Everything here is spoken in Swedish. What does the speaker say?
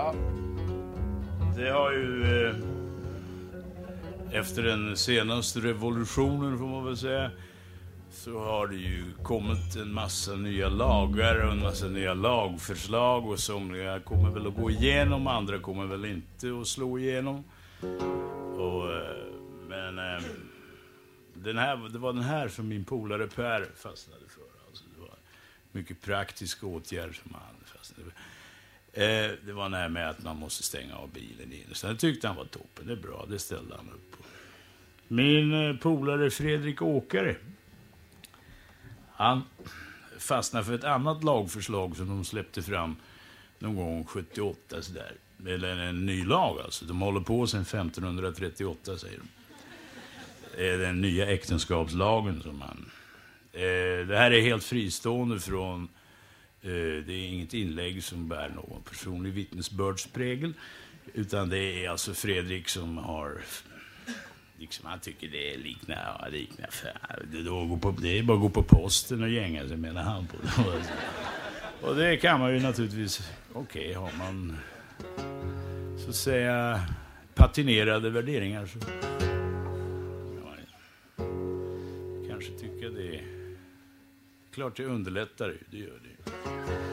Ja, det har ju efter den senaste revolutionen får man väl säga, så har det ju kommit en massa nya lagar och en massa nya lagförslag, och somliga kommer väl att gå igenom, andra kommer väl inte att slå igenom. Men det var den här som min polare Per fastnade för. Alltså det var mycket praktiska åtgärder som han fastnade för. Det var den här med att man måste stänga av bilen in. Så det tyckte han var toppen, det är bra, det ställde han upp på. Min polare Fredrik Åkare, han fastnade för ett annat lagförslag som de släppte fram någon gång 78 sådär. Eller en ny lag alltså. De håller på sedan 1538 säger de. Det är den nya äktenskapslagen som han... Det här är helt fristående från... Det är inget inlägg som bär någon personlig vittnesbördsprägel. Utan det är alltså Fredrik som har... Liksom han tycker det är liknar det är bara att gå på posten och gänga sig, menar han på det. Och det kan man ju naturligtvis, okej, har man så att säga patinerade värderingar så kanske tycker det är klart det underlättar, det gör det.